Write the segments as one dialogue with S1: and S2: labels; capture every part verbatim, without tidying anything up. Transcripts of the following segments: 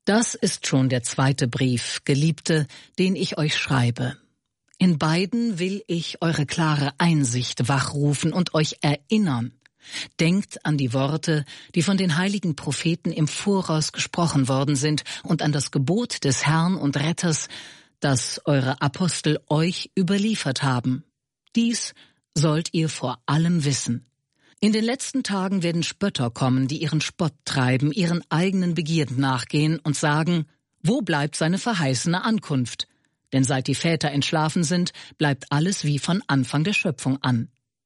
S1: Das ist schon der zweite Brief, Geliebte, den ich euch schreibe. In beiden will ich eure klare Einsicht wachrufen und euch erinnern. Denkt an die Worte, die von den heiligen Propheten im Voraus gesprochen worden sind, und an das Gebot des Herrn und Retters, das eure Apostel euch überliefert haben. Dies sollt ihr vor allem wissen. In den letzten Tagen werden Spötter kommen, die ihren Spott treiben, ihren eigenen Begierden nachgehen und sagen, wo bleibt seine verheißene Ankunft? Denn seit die Väter entschlafen sind, bleibt alles wie von Anfang der Schöpfung an.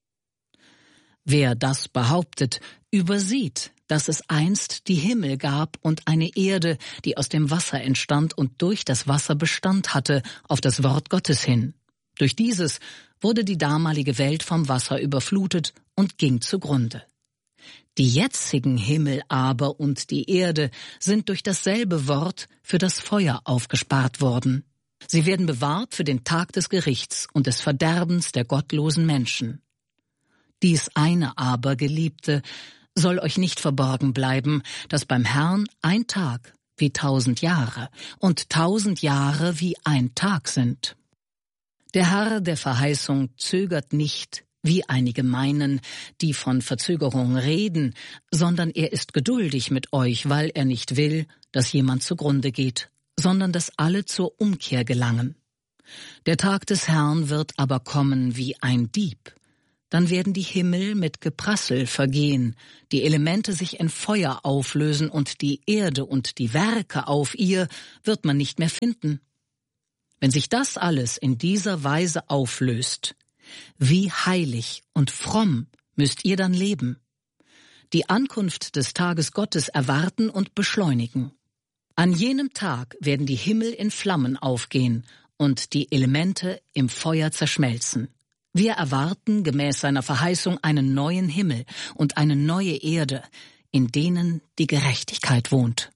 S1: Wer das behauptet, übersieht, dass es einst die Himmel gab und eine Erde, die aus dem Wasser entstand und durch das Wasser Bestand hatte, auf das Wort Gottes hin. Durch dieses wurde die damalige Welt vom Wasser überflutet und ging zugrunde. Die jetzigen Himmel aber und die Erde sind durch dasselbe Wort für das Feuer aufgespart worden. Sie werden bewahrt für den Tag des Gerichts und des Verderbens der gottlosen Menschen. Dies eine aber, Geliebte, soll euch nicht verborgen bleiben, dass beim Herrn ein Tag wie tausend Jahre und tausend Jahre wie ein Tag sind. Der Herr der Verheißung zögert nicht, wie einige meinen, die von Verzögerung reden, sondern er ist geduldig mit euch, weil er nicht will, dass jemand zugrunde geht, sondern dass alle zur Umkehr gelangen. Der Tag des Herrn wird aber kommen wie ein Dieb. Dann werden die Himmel mit Geprassel vergehen, die Elemente sich in Feuer auflösen und die Erde und die Werke auf ihr wird man nicht mehr finden. Wenn sich das alles in dieser Weise auflöst, wie heilig und fromm müsst ihr dann leben, die Ankunft des Tages Gottes erwarten und beschleunigen. An jenem Tag werden die Himmel in Flammen aufgehen und die Elemente im Feuer zerschmelzen. Wir erwarten gemäß seiner Verheißung einen neuen Himmel und eine neue Erde, in denen die Gerechtigkeit wohnt.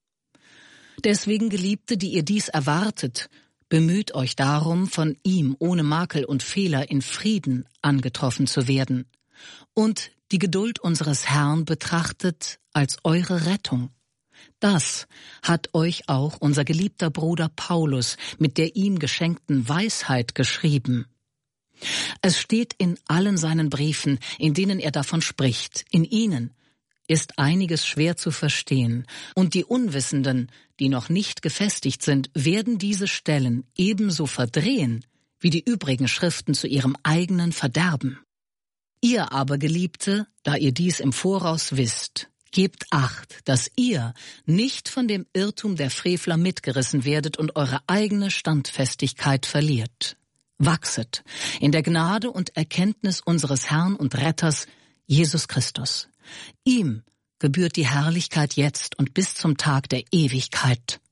S1: Deswegen, Geliebte, die ihr dies erwartet, bemüht euch darum, von ihm ohne Makel und Fehler in Frieden angetroffen zu werden und die Geduld unseres Herrn betrachtet als eure Rettung. Das hat euch auch unser geliebter Bruder Paulus mit der ihm geschenkten Weisheit geschrieben. Es steht in allen seinen Briefen, in denen er davon spricht. In ihnen ist einiges schwer zu verstehen, und die Unwissenden, die noch nicht gefestigt sind, werden diese Stellen ebenso verdrehen wie die übrigen Schriften zu ihrem eigenen Verderben. Ihr aber, Geliebte, da ihr dies im Voraus wisst, gebt Acht, dass ihr nicht von dem Irrtum der Frevler mitgerissen werdet und eure eigene Standfestigkeit verliert. Wachset in der Gnade und Erkenntnis unseres Herrn und Retters, Jesus Christus. Ihm gebührt die Herrlichkeit jetzt und bis zum Tag der Ewigkeit.